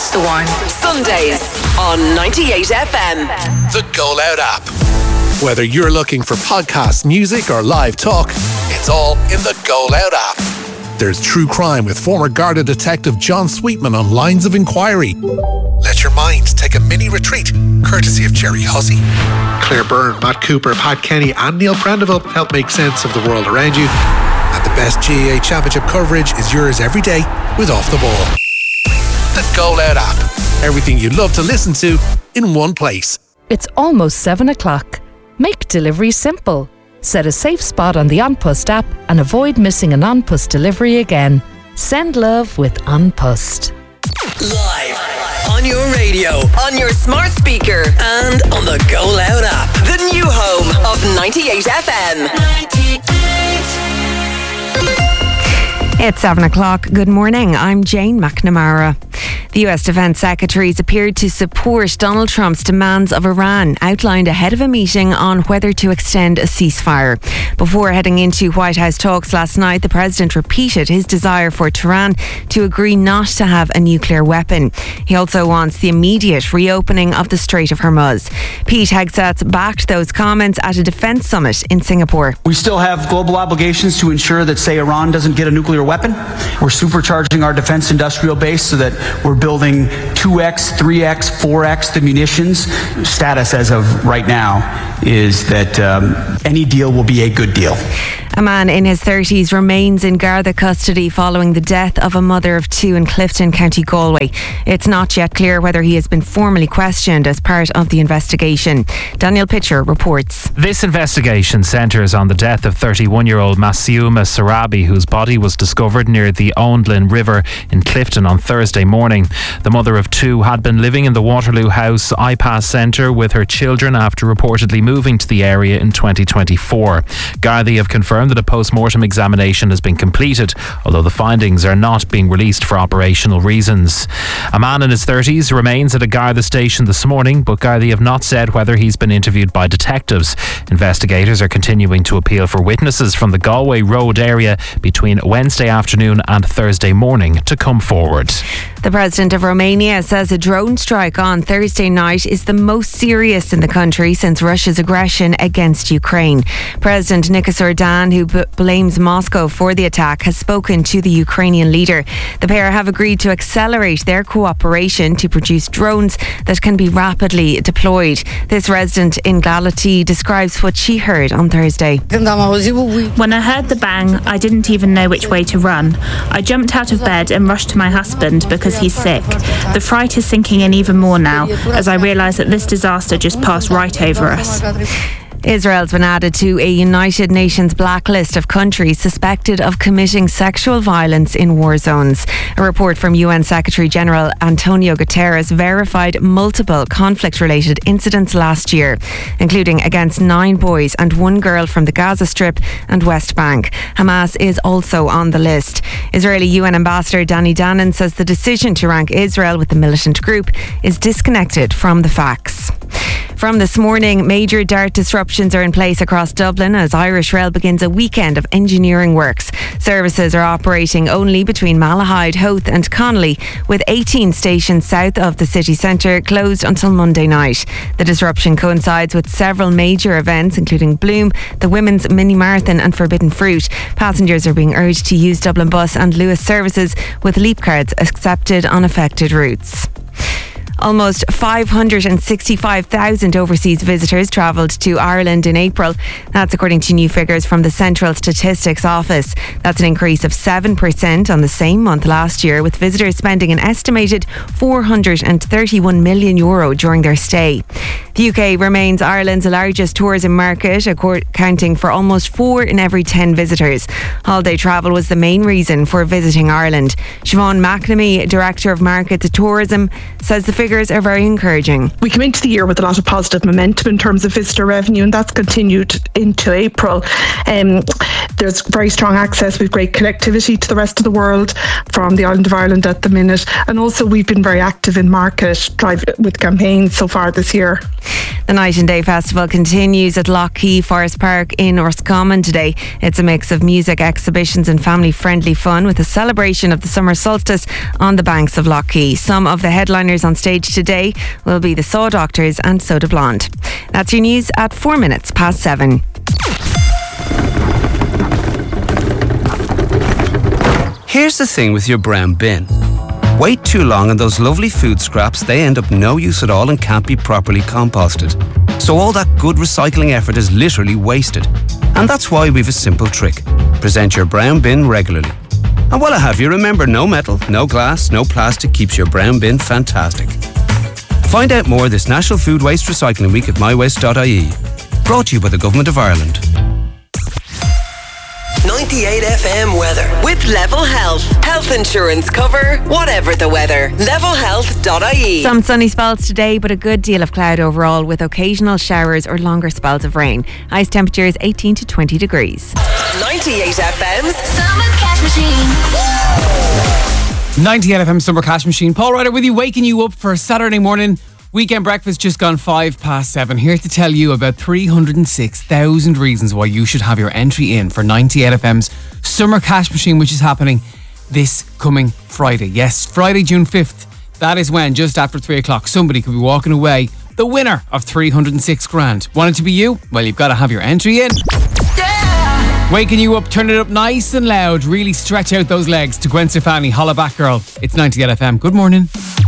That's the one. Sundays on 98 FM. The Go Loud app. Whether you're looking for podcasts, music or live talk, it's all in the Go Loud app. There's true crime with former Garda detective John Sweetman on Lines of Inquiry. Let your mind take a mini retreat, courtesy of Jerry Hussey. Claire Byrne, Matt Cooper, Pat Kenny and Neil Prendeville help make sense of the world around you. And the best GAA Championship coverage is yours every day with Off the Ball. The Go Loud app. Everything you love to listen to in one place. It's almost 7 o'clock. Make delivery simple. Set a safe spot on the An Post app and avoid missing an An Post delivery again. Send love with An Post. Live on your radio, on your smart speaker, and on the Go Loud app. The new home of 98 FM. 98. It's 7 o'clock. Good morning. I'm Jane McNamara. The US Defence Secretaries appeared to support Donald Trump's demands of Iran, outlined ahead of a meeting on whether to extend a ceasefire. Before heading into White House talks last night, the President repeated his desire for Tehran to agree not to have a nuclear weapon. He also wants the immediate reopening of the Strait of Hormuz. Pete Hegseth backed those comments at a defence summit in Singapore. We still have global obligations to ensure that, say, Iran doesn't get a nuclear weapon. We're supercharging our defence industrial base so that we're building 2x, 3x, 4x the munitions. Status as of right now is that any deal will be a good deal. A man in his 30s remains in Garda custody following the death of a mother of two in Clifton, County Galway. It's not yet clear whether he has been formally questioned as part of the investigation. Daniel Pitcher reports. This investigation centres on the death of 31-year-old Masiuma Sarabi, whose body was discovered near the Oundlin River in Clifton on Thursday morning. The mother of two had been living in the Waterloo House IPAS Centre with her children after reportedly moving to the area in 2024. Gardaí have confirmed that a post-mortem examination has been completed, although the findings are not being released for operational reasons. A man in his 30s remains at a Garda station this morning, but Gardaí have not said whether he's been interviewed by detectives. Investigators are continuing to appeal for witnesses from the Galway Road area between Wednesday afternoon and Thursday morning to come forward. The President of Romania says a drone strike on Thursday night is the most serious in the country since Russia's aggression against Ukraine. President Nicos Ordan, who blames Moscow for the attack, has spoken to the Ukrainian leader. The pair have agreed to accelerate their cooperation to produce drones that can be rapidly deployed. This resident in Galati describes what she heard on Thursday. When I heard the bang, I didn't even know which way to run. I jumped out of bed and rushed to my husband because he's sick. The fright is sinking in even more now as I realise that this disaster just passed right over us. Israel's been added to a United Nations blacklist of countries suspected of committing sexual violence in war zones. A report from UN Secretary-General Antonio Guterres verified multiple conflict-related incidents last year, including against 9 boys and 1 girl from the Gaza Strip and West Bank. Hamas is also on the list. Israeli UN Ambassador Danny Danon says the decision to rank Israel with the militant group is disconnected from the facts. From this morning, major DART disruptions are in place across Dublin as Irish Rail begins a weekend of engineering works. Services are operating only between Malahide, Howth and Connolly, with 18 stations south of the city centre closed until Monday night. The disruption coincides with several major events, including Bloom, the Women's Mini Marathon and Forbidden Fruit. Passengers are being urged to use Dublin Bus and Lewis services, with Leap cards accepted on affected routes. Almost 565,000 overseas visitors travelled to Ireland in April. That's according to new figures from the Central Statistics Office. That's an increase of 7% on the same month last year, with visitors spending an estimated €431 million during their stay. The UK remains Ireland's largest tourism market, accounting for almost 4 in every 10 visitors. Holiday travel was the main reason for visiting Ireland. Siobhan McNamee, Director of Markets and Tourism, says the figure figures are very encouraging. We came into the year with a lot of positive momentum in terms of visitor revenue, and that's continued into April. There's very strong access with great connectivity to the rest of the world from the island of Ireland at the minute, and also we've been very active in market drive with campaigns so far this year. The Night and Day Festival continues at Lough Key Forest Park in Roscommon today. It's a mix of music, exhibitions and family-friendly fun with a celebration of the summer solstice on the banks of Lough Key. Some of the headliners on stage today will be the Saw Doctors and Soda Blonde. That's your news at 7:04. Here's the thing with your brown bin. Wait too long and those lovely food scraps, they end up no use at all and can't be properly composted. So all that good recycling effort is literally wasted. And that's why we've a simple trick. Present your brown bin regularly. And while I have you, remember, no metal, no glass, no plastic keeps your brown bin fantastic. Find out more this National Food Waste Recycling Week at mywaste.ie. Brought to you by the Government of Ireland. 98 FM weather with Level Health. Health insurance cover, whatever the weather. Levelhealth.ie. Some sunny spells today, but a good deal of cloud overall with occasional showers or longer spells of rain. Highest temperatures 18 to 20 degrees. 98 FM's Summer Cash Machine. 98 FM Summer Cash Machine. Paul Ryder with you, waking you up for Saturday morning. Weekend breakfast just gone 7:05. Here to tell you about 306,000 reasons why you should have your entry in for 98 FM's Summer Cash Machine, which is happening this coming Friday. Yes, Friday, June 5th. That is when, just after 3 o'clock, somebody could be walking away the winner of 306 grand. Want it to be you? Well, you've got to have your entry in. Yeah! Waking you up, turn it up nice and loud. Really stretch out those legs to Gwen Stefani, Holla Back Girl. It's 98 FM. Good morning.